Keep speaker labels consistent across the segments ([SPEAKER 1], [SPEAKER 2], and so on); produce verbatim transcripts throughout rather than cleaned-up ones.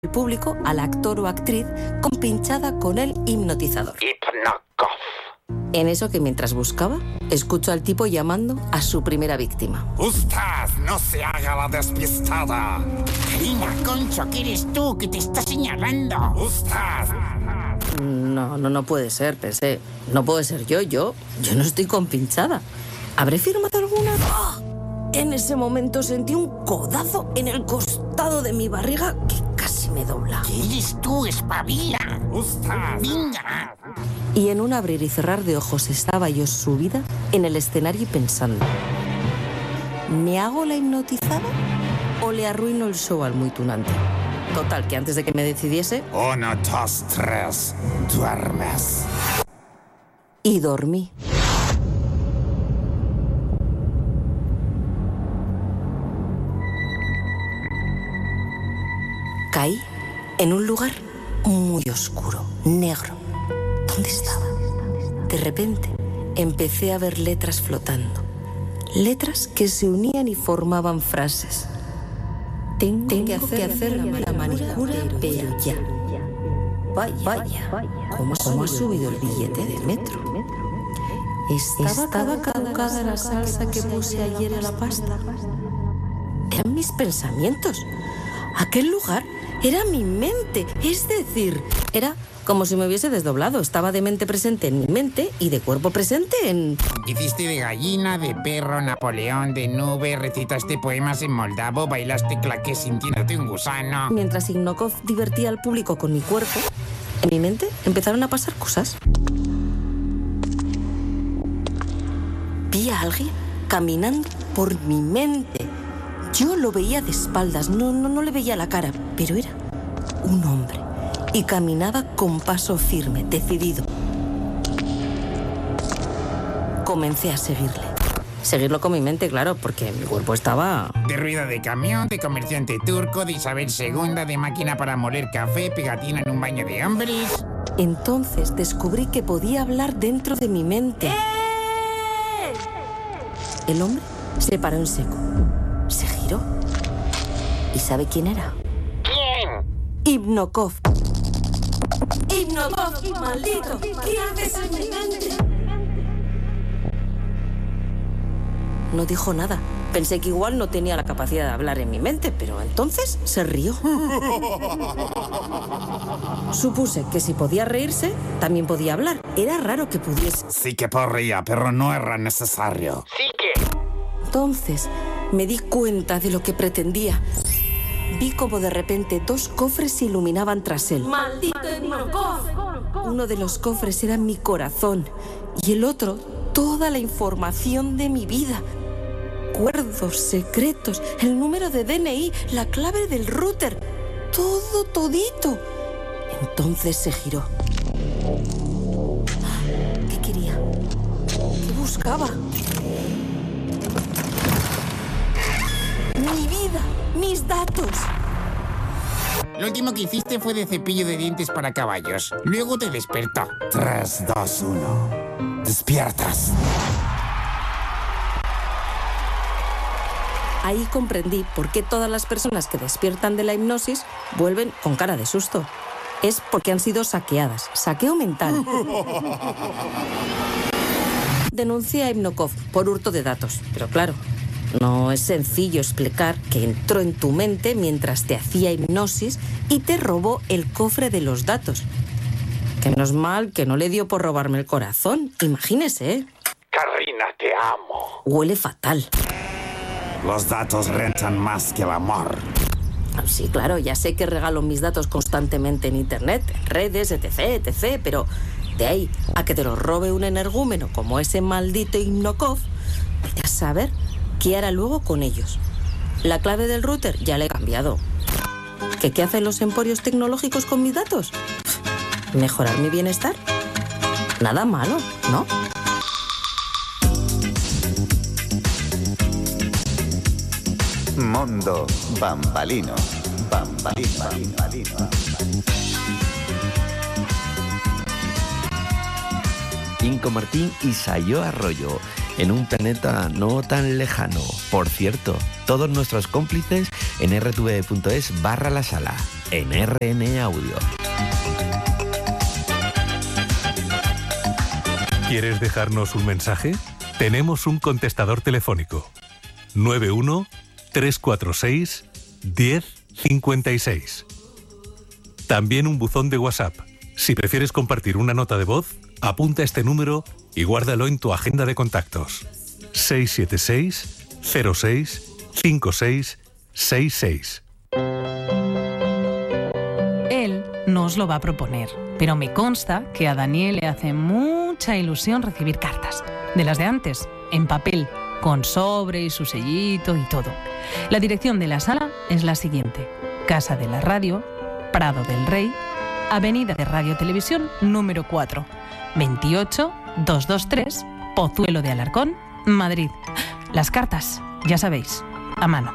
[SPEAKER 1] el público al actor o actriz compinchada con el hipnotizador.
[SPEAKER 2] Hipnokov.
[SPEAKER 1] En eso que mientras buscaba, escucho al tipo llamando a su primera víctima.
[SPEAKER 2] Usted no se haga la despistada.
[SPEAKER 3] Karina, Concho, ¿qué eres tú que te está señalando?
[SPEAKER 2] Usted.
[SPEAKER 1] No, no, no puede ser, pensé. No puede ser yo, yo, yo no estoy compinchada. ¿Habré firmado alguna? ¡Oh! En ese momento sentí un codazo en el costado de mi barriga que casi me dobla.
[SPEAKER 3] ¿Qué eres tú, espabila?
[SPEAKER 2] Usted.
[SPEAKER 3] Venga.
[SPEAKER 1] Y en un abrir y cerrar de ojos estaba yo subida en el escenario y pensando, ¿me hago la hipnotizada o le arruino el show al muy tunante? Total, que antes de que me decidiese...
[SPEAKER 2] Uno, dos, tres. Duermes.
[SPEAKER 1] Y dormí. Caí en un lugar muy oscuro, negro. ¿Dónde estaba? De repente empecé a ver letras flotando. Letras que se unían y formaban frases. Tengo, Tengo que hacer, que hacer la manicura, pero ya. Vaya, vaya, ¿cómo, cómo ha subido el billete del metro? Estaba, Estaba caducada la salsa que puse ayer en la pasta. Eran mis pensamientos. Aquel lugar era mi mente. Es decir, era como si me hubiese desdoblado. Estaba de mente presente en mi mente y de cuerpo presente en...
[SPEAKER 3] Hiciste de gallina, de perro, Napoleón, de nube, recitaste poemas en moldavo, bailaste claqué sintiéndote un gusano.
[SPEAKER 1] Mientras Hipnokov divertía al público con mi cuerpo, en mi mente empezaron a pasar cosas. Vi a alguien caminando por mi mente. Yo lo veía de espaldas, no, no, no le veía la cara, pero era un hombre y caminaba con paso firme, decidido. Comencé a seguirle. Seguirlo con mi mente, claro, porque mi cuerpo estaba...
[SPEAKER 3] De ruido de camión, de comerciante turco, de Isabel segunda, de máquina para moler café, pegatina en un baño de hombres.
[SPEAKER 1] Entonces descubrí que podía hablar dentro de mi mente. ¡Eh! El hombre se paró en seco. Se giró. ¿Y sabe quién era?
[SPEAKER 3] ¿Quién?
[SPEAKER 1] Hipnokov. Hipnokov, maldito. ¿Qué haces en mi mente? No dijo nada. Pensé que igual no tenía la capacidad de hablar en mi mente, pero entonces se rió. Supuse que si podía reírse, también podía hablar. Era raro que pudiese.
[SPEAKER 2] Sí que podría, pero no era necesario.
[SPEAKER 3] Sí que...
[SPEAKER 1] Entonces me di cuenta de lo que pretendía. Vi como de repente dos cofres se iluminaban tras él. ¡Maldito Hipnokov! Uno de los cofres era mi corazón y el otro toda la información de mi vida. Recuerdos, secretos, el número de D N I, la clave del router. Todo, todito. Entonces se giró. ¿Qué quería? ¿Qué buscaba? Mi vida, mis datos.
[SPEAKER 3] Lo último que hiciste fue de cepillo de dientes para caballos. Luego te despertó.
[SPEAKER 2] Tres, dos, uno. Despiertas.
[SPEAKER 1] Ahí comprendí por qué todas las personas que despiertan de la hipnosis vuelven con cara de susto. Es porque han sido saqueadas. Saqueo mental. Denuncié a Hipnokov por hurto de datos. Pero claro, no es sencillo explicar que entró en tu mente mientras te hacía hipnosis y te robó el cofre de los datos. Que menos mal que no le dio por robarme el corazón. Imagínese, ¿eh?
[SPEAKER 2] Karina, te amo.
[SPEAKER 1] Huele fatal.
[SPEAKER 2] Los datos rentan más que el amor.
[SPEAKER 1] Sí, claro, ya sé que regalo mis datos constantemente en internet, en redes, etc, etcétera, pero de ahí a que te los robe un energúmeno como ese maldito Hipnokov, vete a saber qué hará luego con ellos. La clave del router ya la he cambiado. ¿Qué, qué hacen los emporios tecnológicos con mis datos? ¿Mejorar mi bienestar? Nada malo, ¿no?
[SPEAKER 4] Mondo Bambalino. Bambalino. Bambalino.
[SPEAKER 5] Inco Martín y Sayo Arroyo, en un planeta no tan lejano. Por cierto, todos nuestros cómplices en r t v punto es barra la sala. en R N Audio.
[SPEAKER 6] ¿Quieres dejarnos un mensaje? Tenemos un contestador telefónico. nueve uno tres cuatro seis uno cero cinco seis. También un buzón de WhatsApp. Si prefieres compartir una nota de voz, apunta este número y guárdalo en tu agenda de contactos. seis siete seis cero seis cinco seis seis seis.
[SPEAKER 7] Él no os lo va a proponer, pero me consta que a Daniel le hace mucha ilusión recibir cartas, de las de antes, en papel, con sobre y su sellito y todo. La dirección de la sala es la siguiente: Casa de la Radio, Prado del Rey, Avenida de Radio Televisión número cuatro, veintiocho doscientos veintitrés, Pozuelo de Alarcón, Madrid. Las cartas, ya sabéis, a mano.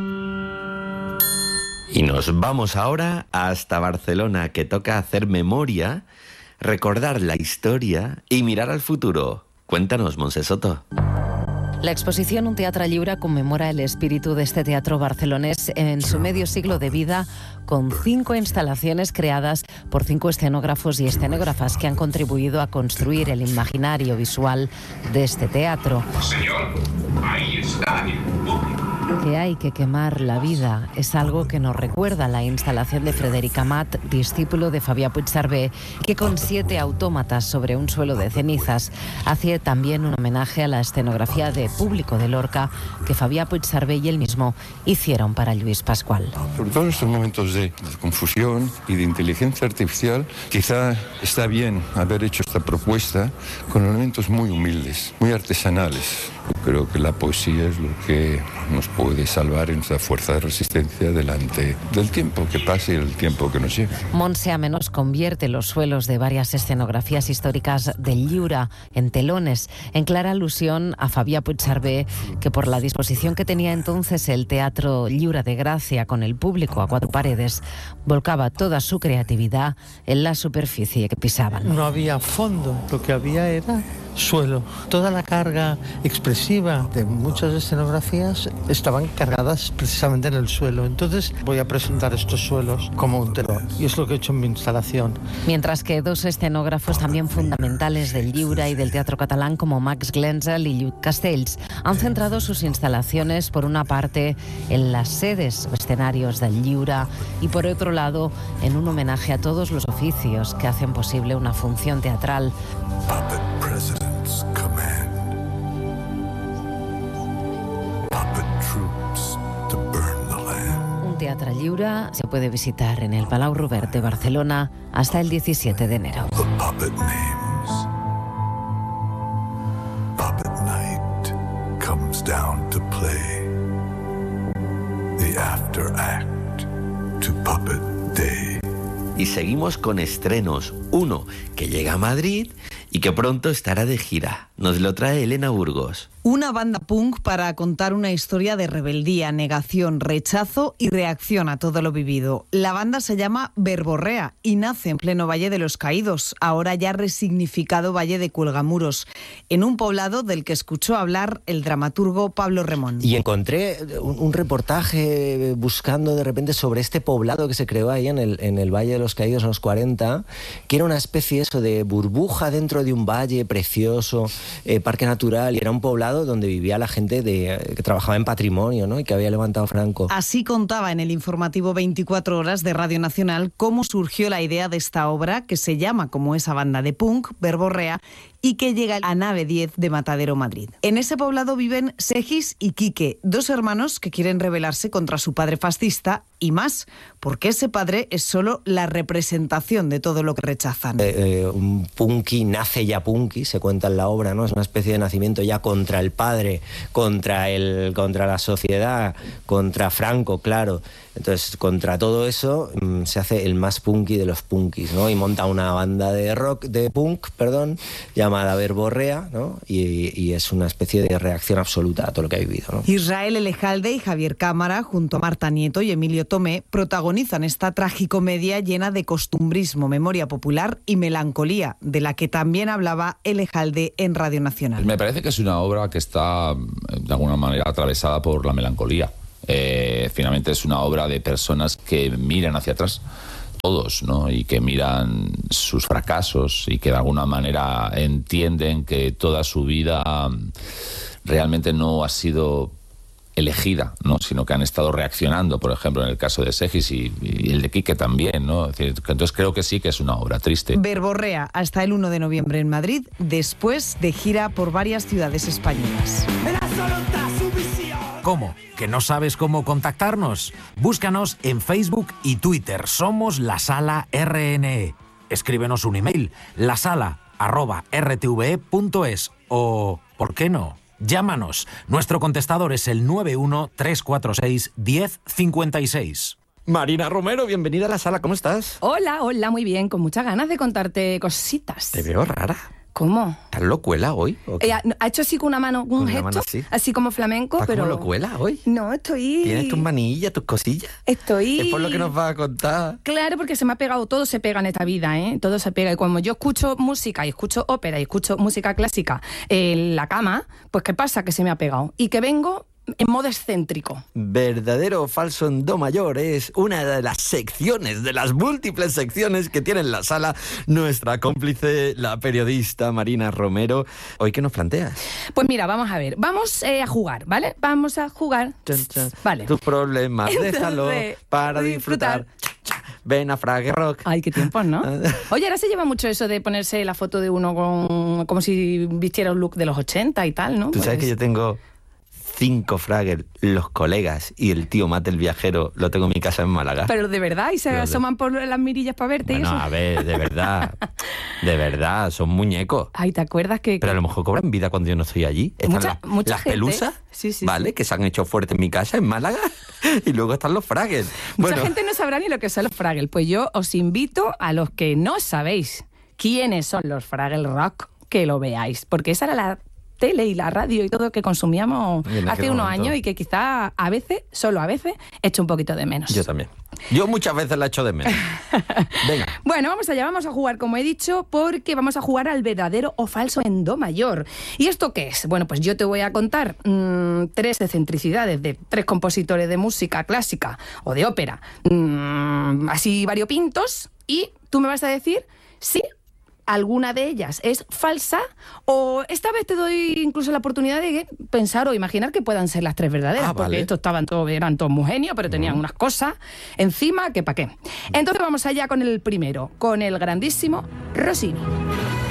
[SPEAKER 5] Y nos vamos ahora hasta Barcelona, que toca hacer memoria, recordar la historia y mirar al futuro. Cuéntanos, Montse Soto.
[SPEAKER 1] La exposición Un Teatre Lliure conmemora el espíritu de este teatro barcelonés en su medio siglo de vida, con cinco instalaciones creadas por cinco escenógrafos y escenógrafas que han contribuido a construir el imaginario visual de este teatro.
[SPEAKER 8] Señor, ahí está el público.
[SPEAKER 1] Que hay que quemar la vida es algo que nos recuerda la instalación de Frederic Amat, discípulo de Fabià Puigserver, que con siete autómatas sobre un suelo de cenizas hace también un homenaje a la escenografía de Público de Lorca que Fabià Puigserver y él mismo hicieron para Lluís Pascual.
[SPEAKER 9] Sobre todo en estos momentos de confusión y de inteligencia artificial, quizá está bien haber hecho esta propuesta con elementos muy humildes, muy artesanales. Yo creo que la poesía es lo que nos puede salvar en esa fuerza de resistencia delante del tiempo que pasa y el tiempo que nos lleva.
[SPEAKER 1] Montse Amenós convierte los suelos de varias escenografías históricas del Lliure en telones, en clara alusión a Fabià Puigserver, que por la disposición que tenía entonces el Teatro Lliure de Gracia con el público a cuatro paredes, volcaba toda su creatividad en la superficie que pisaban.
[SPEAKER 10] No había fondo, lo que había era suelo. Toda la carga expresiva de muchas escenografías estaban cargadas precisamente en el suelo. Entonces voy a presentar estos suelos como un telón, y es lo que he hecho en mi instalación.
[SPEAKER 1] Mientras que dos escenógrafos también fundamentales del Lliure y del teatro catalán, como Max Glenzel y Lluc Castells, han centrado sus instalaciones por una parte en las sedes o escenarios del Lliure y por otro lado en un homenaje a todos los oficios que hacen posible una función teatral.
[SPEAKER 11] Puppet President's command. Puppet troops to burn the land.
[SPEAKER 1] Un Teatre Lliure se puede visitar en el Palau Robert de Barcelona hasta el diecisiete de enero.
[SPEAKER 11] The puppet names. Puppet night comes down to play. The after act to puppet day.
[SPEAKER 5] Y seguimos con estrenos. Uno que llega a Madrid y que pronto estará de gira. Nos lo trae Elena Burgos.
[SPEAKER 7] Una banda punk para contar una historia de rebeldía, negación, rechazo y reacción a todo lo vivido. La banda se llama Verborrea y nace en pleno Valle de los Caídos, ahora ya resignificado Valle de Cuelgamuros, en un poblado del que escuchó hablar el dramaturgo Pablo Remón.
[SPEAKER 12] Y encontré un, un reportaje buscando de repente sobre este poblado que se creó ahí en el, en el Valle de los Caídos en los cuarenta, que era una especie eso de burbuja dentro de un valle precioso, eh, parque natural, y era un poblado donde vivía la gente de, que trabajaba en patrimonio, ¿no? Y que había levantado Franco.
[SPEAKER 7] Así contaba en el informativo veinticuatro horas de Radio Nacional cómo surgió la idea de esta obra, que se llama como esa banda de punk, Verborrea, y que llega a Nave diez de Matadero, Madrid. En ese poblado viven Segis y Quique, dos hermanos que quieren rebelarse contra su padre fascista y más, porque ese padre es solo la representación de todo lo que rechazan.
[SPEAKER 12] Eh, eh, un punky nace ya punky, se cuenta en la obra, ¿no? Es una especie de nacimiento ya contra el padre, contra, el, contra la sociedad, contra Franco, claro. Entonces, contra todo eso, mmm, se hace el más punky de los punkis, ¿no? Y monta una banda de rock, de punk, perdón, llamada Verborrea, ¿no? Y, y es una especie de reacción absoluta a todo lo que ha vivido, ¿no?
[SPEAKER 7] Israel Elejalde y Javier Cámara, junto a Marta Nieto y Emilio Tomé, protagonizan esta tragicomedia llena de costumbrismo, memoria popular y melancolía, de la que también hablaba Elejalde en Radio Nacional.
[SPEAKER 13] Me parece que es una obra que está, de alguna manera, atravesada por la melancolía. Eh, finalmente es una obra de personas que miran hacia atrás, todos, ¿no? Y que miran sus fracasos y que de alguna manera entienden que toda su vida um, realmente no ha sido elegida, ¿no? Sino que han estado reaccionando, por ejemplo, en el caso de Segis y, y el de Quique también, ¿no? Es decir, entonces creo que sí que es una obra triste.
[SPEAKER 14] Verborrea hasta el uno de noviembre en Madrid, después de gira por varias ciudades españolas.
[SPEAKER 15] ¿Cómo? ¿Que no sabes cómo contactarnos? Búscanos en Facebook y Twitter. Somos La Sala R N E. Escríbenos un email, lasala arroba r t v e punto es o, ¿por qué no?, llámanos. Nuestro contestador es el nueve uno tres cuatro seis uno cero cinco seis.
[SPEAKER 5] Marina Romero, bienvenida a La Sala, ¿cómo estás?
[SPEAKER 16] Hola, hola, muy bien, con muchas ganas de contarte cositas.
[SPEAKER 5] Te veo rara.
[SPEAKER 16] ¿Cómo?
[SPEAKER 5] ¿Estás locuela hoy?
[SPEAKER 16] Eh, ha hecho así con una mano, un
[SPEAKER 5] ¿Con
[SPEAKER 16] gesto,
[SPEAKER 5] una mano así?
[SPEAKER 16] así como flamenco,
[SPEAKER 5] ¿Estás
[SPEAKER 16] pero...
[SPEAKER 5] como locuela hoy?
[SPEAKER 16] No, estoy...
[SPEAKER 5] ¿Tienes tus manillas, tus cosillas?
[SPEAKER 16] Estoy...
[SPEAKER 5] Es por lo que nos vas a contar.
[SPEAKER 16] Claro, porque se me ha pegado, todo se pega en esta vida, ¿eh? Todo se pega. Y cuando yo escucho música y escucho ópera y escucho música clásica en la cama, pues ¿qué pasa? Que se me ha pegado. Y que vengo en modo excéntrico.
[SPEAKER 5] Verdadero o falso en do mayor es una de las secciones, de las múltiples secciones que tiene en La Sala nuestra cómplice, la periodista Marina Romero. ¿Hoy qué nos planteas?
[SPEAKER 16] Pues mira, vamos a ver, vamos eh, a jugar, ¿vale? Vamos a jugar.
[SPEAKER 5] Chan, chan.
[SPEAKER 16] Vale.
[SPEAKER 5] Tus problemas,
[SPEAKER 16] Entonces,
[SPEAKER 5] déjalo para disfrutar. Ven a Fraggle Rock.
[SPEAKER 16] Ay, qué tiempos, ¿no? Oye, ahora se lleva mucho eso de ponerse la foto de uno con como si vistiera un look de los ochenta y tal, ¿no?
[SPEAKER 5] Tú sabes
[SPEAKER 16] Pues...
[SPEAKER 5] que yo tengo cinco Fraggle, los colegas y el tío Mate el viajero, lo tengo en mi casa en Málaga.
[SPEAKER 16] Pero de verdad, y se
[SPEAKER 5] Pero de-
[SPEAKER 16] asoman por las mirillas para verte
[SPEAKER 5] Bueno,
[SPEAKER 16] y eso.
[SPEAKER 5] a ver, de verdad, de verdad, son muñecos.
[SPEAKER 16] Ay, ¿te acuerdas que...?
[SPEAKER 5] Pero a lo mejor cobran vida cuando yo no estoy allí. Están
[SPEAKER 16] Mucha-
[SPEAKER 5] las,
[SPEAKER 16] mucha
[SPEAKER 5] las
[SPEAKER 16] gente.
[SPEAKER 5] pelusas,
[SPEAKER 16] Sí, sí,
[SPEAKER 5] ¿vale?
[SPEAKER 16] sí.
[SPEAKER 5] Que se han hecho fuertes en mi casa, en Málaga. Y luego están los Fraggle.
[SPEAKER 16] Mucha
[SPEAKER 5] Bueno,
[SPEAKER 16] gente no sabrá ni lo que son los Fraggle. Pues yo os invito a los que no sabéis quiénes son los Fraggle Rock, que lo veáis. Porque esa era la tele y la radio y todo que consumíamos
[SPEAKER 5] Y en
[SPEAKER 16] hace
[SPEAKER 5] aquel
[SPEAKER 16] unos
[SPEAKER 5] momento.
[SPEAKER 16] años y que quizá a veces, solo a veces, echo un poquito de menos.
[SPEAKER 5] yo también. Yo muchas veces la echo de menos. Venga.
[SPEAKER 16] Bueno, vamos allá, vamos a jugar, como he dicho, porque vamos a jugar al verdadero o falso en do mayor. ¿Y esto qué es? Bueno, pues yo te voy a contar mmm, tres excentricidades de tres compositores de música clásica o de ópera, mmm, así variopintos, y tú me vas a decir si alguna de ellas es falsa, o esta vez te doy incluso la oportunidad de pensar o imaginar que puedan ser las tres verdaderas,
[SPEAKER 5] Ah,
[SPEAKER 16] porque
[SPEAKER 5] vale.
[SPEAKER 16] estos estaban todos, eran todos muy genios, pero tenían
[SPEAKER 5] Mm.
[SPEAKER 16] unas cosas encima que pa' qué. Entonces vamos allá con el primero, con el grandísimo Rossini.